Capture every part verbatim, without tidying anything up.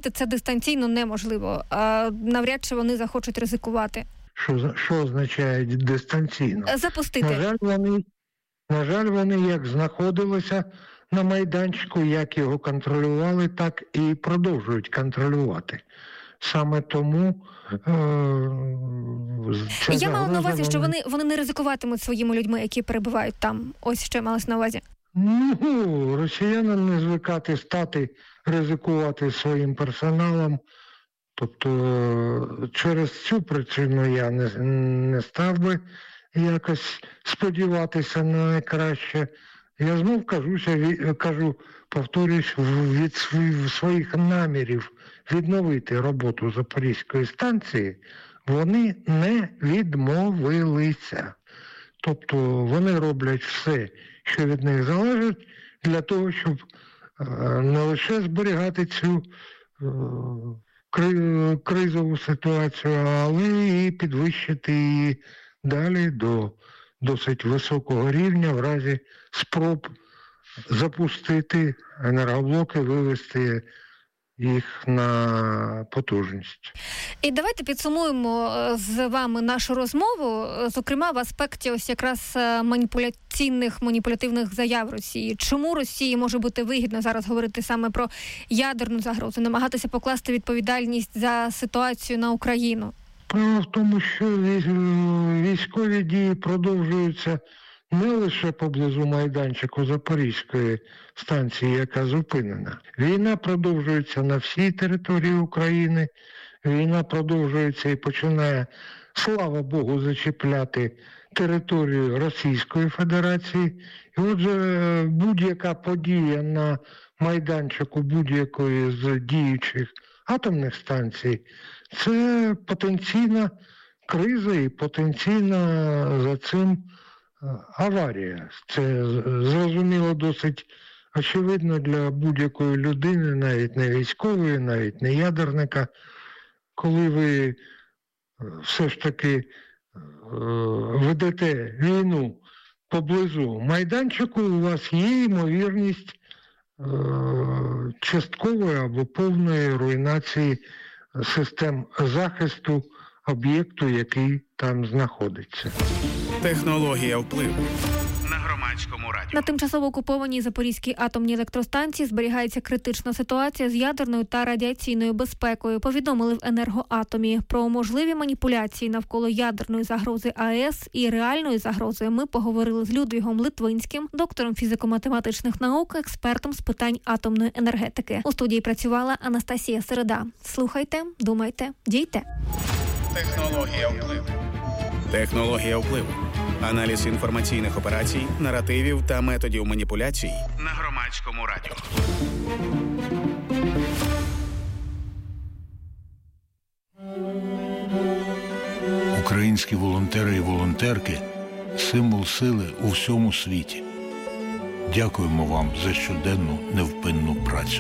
запустити це дистанційно неможливо. А навряд чи вони захочуть ризикувати. Що, що означає дистанційно? Запустити. На жаль, вони, на жаль, вони як знаходилися на майданчику, як його контролювали, так і продовжують контролювати. Саме тому е- ця Я мала на увазі, вона... що вони, вони не ризикуватимуть своїми людьми, які перебувають там. Ось що малась на увазі. Ну, росіянам не звикати стати, ризикувати своїм персоналом. Тобто через цю причину я не, не став би якось сподіватися на найкраще. Я знов кажуся, кажу, повторюсь, від своїх намірів відновити роботу Запорізької станції, вони не відмовилися. Тобто вони роблять все, що від них залежить, для того, щоб не лише зберігати цю кризову ситуацію, але і підвищити її далі до досить високого рівня в разі спроб запустити енергоблоки, вивести їх на потужність. І давайте підсумуємо з вами нашу розмову, зокрема в аспекті ось якраз маніпуляційних, маніпулятивних заяв Росії. Чому Росії може бути вигідно зараз говорити саме про ядерну загрозу, намагатися покласти відповідальність за ситуацію на Україну? Справа в тому, що військові дії продовжуються не лише поблизу майданчику Запорізької станції, яка зупинена. Війна продовжується на всій території України. Війна продовжується і починає, слава Богу, зачіпляти територію Російської Федерації. І отже, будь-яка подія на майданчику будь-якої з діючих атомних станцій – це потенційна криза і потенційна за цим аварія. Це зрозуміло досить очевидно для будь-якої людини, навіть не військової, навіть не ядерника. Коли ви все ж таки ведете війну поблизу майданчику, у вас є ймовірність часткової або повної руйнації систем захисту об'єкту, який там знаходиться. Технологія впливу на Громадському радіо. На тимчасово окупованій Запорізькій атомній електростанції зберігається критична ситуація з ядерною та радіаційною безпекою. Повідомили в Енергоатомі. Про можливі маніпуляції навколо ядерної загрози АЕС і реальної загрози ми поговорили з Людвігом Литвинським, доктором фізико-математичних наук, експертом з питань атомної енергетики. У студії працювала Анастасія Середа. Слухайте, думайте, дійте. Технологія впливу. Технологія впливу. Аналіз інформаційних операцій, наративів та методів маніпуляцій на Громадському радіо. Українські волонтери і волонтерки – символ сили у всьому світі. Дякуємо вам за щоденну невпинну працю.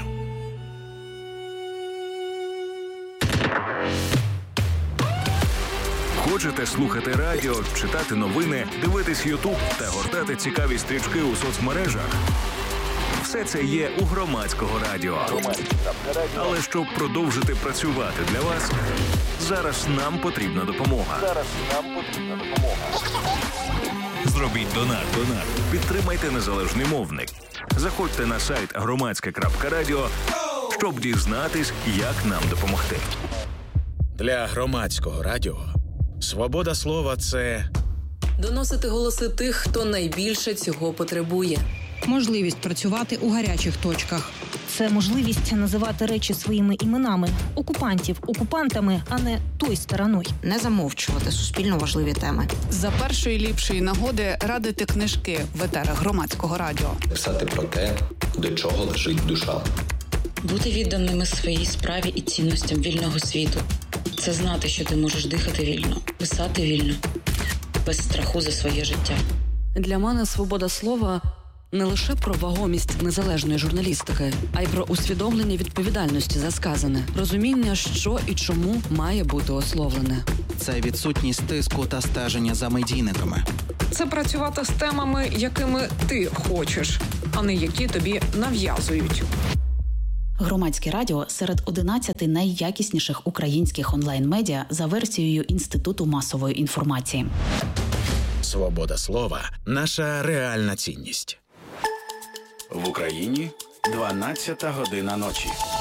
Хочете слухати радіо, читати новини, дивитись Ютуб та гортати цікаві стрічки у соцмережах? Все це є у Громадського радіо. Але щоб продовжити працювати для вас, зараз нам потрібна допомога. Зараз нам потрібна допомога. Зробіть донат. Донат. Підтримайте незалежний мовник. Заходьте на сайт громадське крапка радіо, щоб дізнатись, як нам допомогти. Для Громадського радіо свобода слова – це доносити голоси тих, хто найбільше цього потребує. Можливість працювати у гарячих точках. Це можливість називати речі своїми іменами. Окупантів окупантами, а не той стороною. Не замовчувати суспільно важливі теми. За першої ліпшої нагоди радити книжки в етерах Громадського радіо. Писати про те, до чого лежить душа. Бути відданими своїй справі і цінностям вільного світу. Це знати, що ти можеш дихати вільно, писати вільно, без страху за своє життя. Для мене свобода слова – не лише про вагомість незалежної журналістики, а й про усвідомлення відповідальності за сказане, розуміння, що і чому має бути ословлене. Це відсутність тиску та стеження за медійниками. Це працювати з темами, якими ти хочеш, а не які тобі нав'язують. Громадське радіо серед одинадцяти найякісніших українських онлайн-медіа за версією Інституту масової інформації. Свобода слова – наша реальна цінність. В Україні дванадцята година ночі.